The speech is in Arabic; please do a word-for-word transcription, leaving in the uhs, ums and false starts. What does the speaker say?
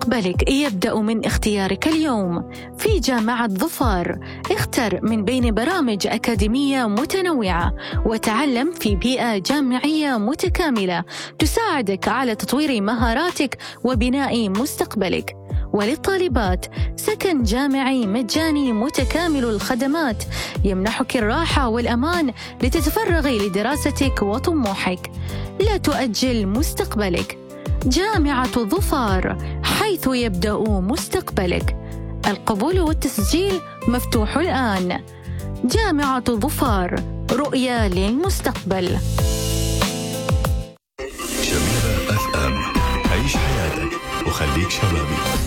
مستقبلك يبدأ من اختيارك اليوم. في جامعة ظفار اختر من بين برامج أكاديمية متنوعة وتعلم في بيئة جامعية متكاملة تساعدك على تطوير مهاراتك وبناء مستقبلك. وللطالبات سكن جامعي مجاني متكامل الخدمات يمنحك الراحة والأمان لتتفرغي لدراستك وطموحك. لا تؤجل مستقبلك. جامعة ظفار، حيث يبدأ مستقبلك. القبول والتسجيل مفتوح الآن. جامعة ظفار، رؤية للمستقبل.